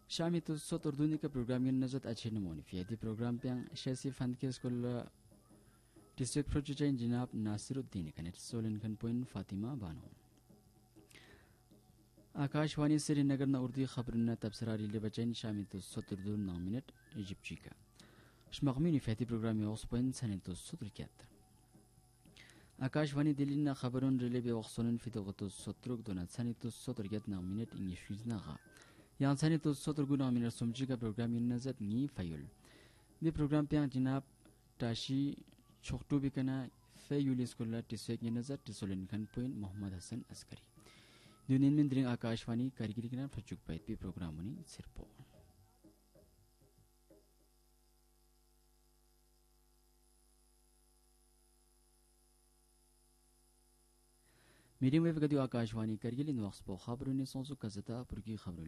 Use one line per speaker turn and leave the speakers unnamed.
Shami tu sotor dunika program yin nazat ache namoni fiati program piang shesi fund ke school district project jinab Nasiruddin kanet solen kan point Fatima Bano Akashvani Srinagar न Urdu खबरना तबसरा relay बचैन शामिल तो 17 minute इजिप्शिका शमगमिनी फैती programme ओस्पोइन सने तो 17 आकाशवाणी दिल्ली न खबरों relay बे वक्सोनन फितोगतो 17 दोना सने तो 17 मिनट इंग्लिश फिजना यहाँ सने तो 17 मिनट सुमचिका प्रोग्राम इन नजर नी फायुल बे प्रोग्राम पे जनाब टाशी छोकटो बिकना फेयुलिस कोला टिसेक इन नजर टिसोलिन खान पॉइंट मोहम्मद हसन अस्करी दुनिया में द्रिंग आकाशवाणी कारगिरी के नाम प्रचुक पैत भी प्रोग्राम उन्हीं सिर्पो मीडियम वेव गति आकाशवाणी कारगिरी नवाक्स पो खबरों ने सोचो कज़ता पुरकी खबरों